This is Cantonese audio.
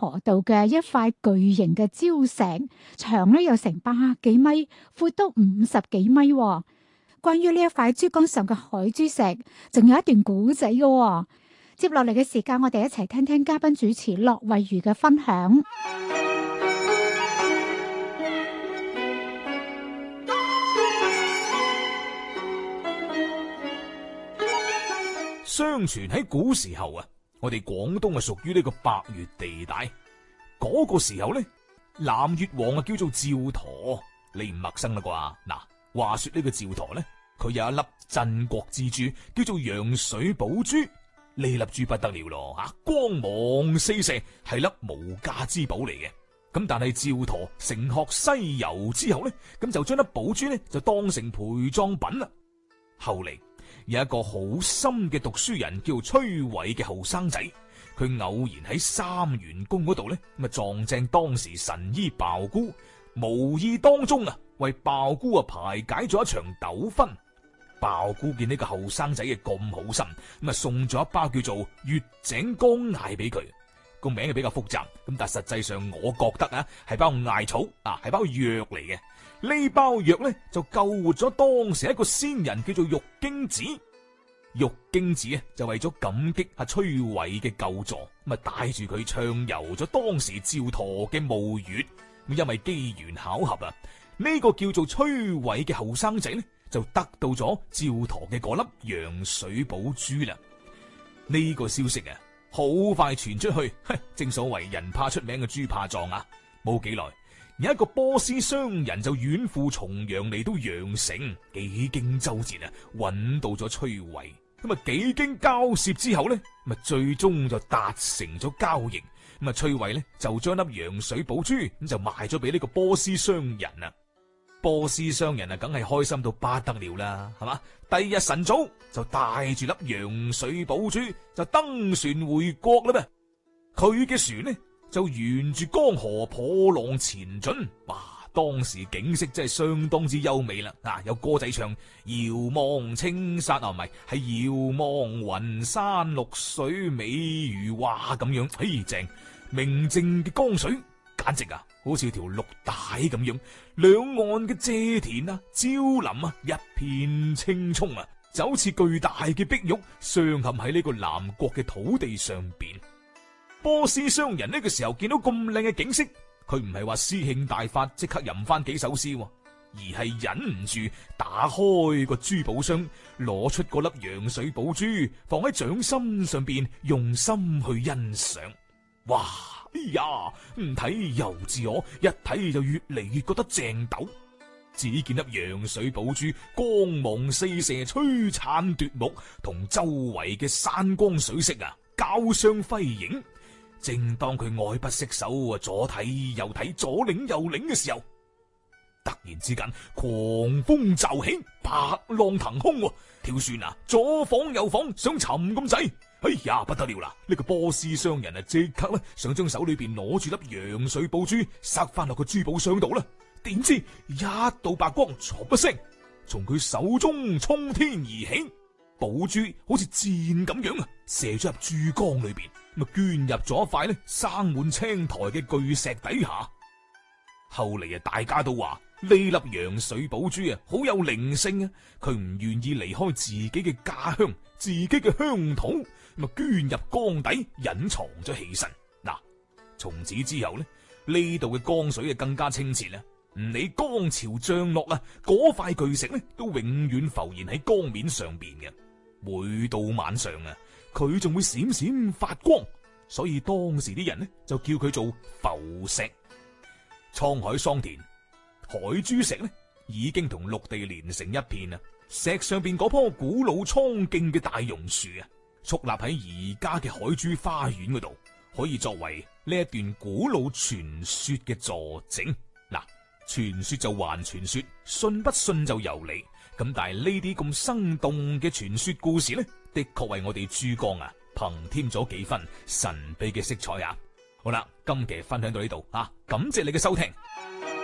河道嘅一塊巨型嘅礁石，長咧有成100幾米，闊都50幾米。關於呢一塊珠江上嘅海珠石，仲有一段古仔嘅。接落嚟嘅時間，我哋一齊聽聽嘉賓主持駱惠如嘅分享。 相傳喺古時候啊，我哋廣東係屬於呢個百越地帶。嗰個時候呢，南越王啊叫做趙佗，你唔陌生啦啩？嗱，話說呢個趙佗呢，佢有一粒鎮國之珠，叫做陽水寶珠。呢粒珠不得了咯，光芒四射，係粒無價之寶嚟嘅。咁但係趙佗乘學西遊之後呢，咁就將粒寶珠呢就當成陪葬品啦。後嚟有一個好心嘅讀書人叫崔偉嘅後生仔，佢偶然喺三元宮嗰度呢，咁啊撞正當時神醫鮑姑，無意當中啊為鮑姑啊排解咗一場糾紛。鮑姑見呢個後生仔嘅咁好心，咁啊送咗一包叫做月井江艾俾佢，個名係比較複雜，咁但係實際上我覺得啊係包艾草啊，係包藥嚟嘅。呢包藥咧就救活咗當時一個仙人叫做玉京子。玉京子啊就為咗感激阿崔偉嘅救助，咁啊帶住佢暢遊咗當時趙佗嘅墓穴。咁因為機緣巧合啊，呢個叫做崔偉嘅後生仔咧就得到咗趙佗嘅嗰粒陽水寶珠啦。呢個消息啊好快傳出去，正所謂人怕出名嘅豬怕壯啊。冇幾耐，有一個波斯商人就遠赴重洋嚟到陽城，幾經周折啊，揾到咗崔偉。咁啊，幾經交涉之後呢，咁啊，最終就達成咗交易。咁啊，崔偉呢就將粒陽水寶珠咁就賣咗俾呢個波斯商人啊。波斯商人啊，梗係開心到不得了啦，係嘛？第二日晨早就帶住粒陽水寶珠就登船回國啦咩？佢嘅船呢就沿住江河破浪前進，哇！當時景色真係相當之優美啦，有歌仔唱遙望青山啊，唔係，係遙望雲山綠水美如畫咁樣，嘿正，明淨嘅江水簡直啊好似條綠帶咁樣，兩岸嘅蔗田啊蕉林啊一片青蔥啊，就好似巨大嘅碧玉鑲嵌喺呢個南國嘅土地上邊。波斯商人呢個時候見到咁靚嘅景色，佢唔係話詩興大發即刻吟翻幾首詩，而係忍唔住打開個珠寶箱，攞出嗰粒陽水寶珠放喺掌心上邊，用心去欣賞。哇！哎呀，唔睇又自可，一睇就越嚟越覺得正斗。只見粒陽水寶珠光芒四射，璀璨奪目，同周圍嘅山光水色啊交相輝映。正當佢愛不釋手啊，左睇右睇，左擰右擰嘅時候，突然之間狂風驟起，白浪騰空，條船啊左晃右晃，想沉咁滯。哎呀，不得了啦！呢個波斯商人啊，即刻咧想將手裏邊攞住粒陽水寶珠塞翻落個珠寶箱度啦。點知一道白光，唰一聲從佢手中衝天而起，寶珠好似箭咁樣啊，射咗入珠江裏邊，咁啊捐入咗一塊咧生滿青苔嘅巨石底下。後嚟啊，大家都話呢粒陽水寶珠啊，好有靈性啊！佢唔願意離開自己嘅家鄉、自己嘅鄉土，咁啊捐入江底隱藏咗起身。嗱，從此之後咧，呢度嘅江水啊更加清澈啦。唔理江潮漲落啊，嗰塊巨石咧都永遠浮現喺江面上邊嘅。每到晚上啊，佢仲會閃閃發光，所以當時啲人呢就叫佢做浮石。滄海桑田，海珠石呢已經同陸地連成一片啊！石上邊嗰棵古老蒼勁嘅大榕樹啊，矗立喺而家嘅海珠花園嗰度，可以作為呢一段古老傳說嘅佐證。嗱，傳說就還傳說，信不信就由你。咁但係呢啲咁生動嘅傳說故事呢，的確為我哋珠江啊憑添咗幾分神秘嘅色彩啊！好啦，今期分享到呢度啊，感謝你嘅收聽。